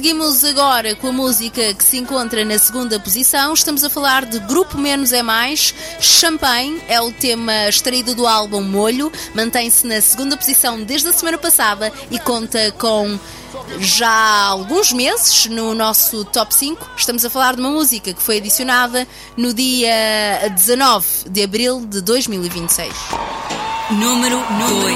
Seguimos agora com a música que se encontra na segunda posição. Estamos a falar de Grupo Menos é Mais. Champagne é o tema extraído do álbum Molho. Mantém-se na segunda posição desde a semana passada e conta com já há alguns meses no nosso Top 5. Estamos a falar de uma música que foi adicionada no dia 19 de abril de 2026. Número 2.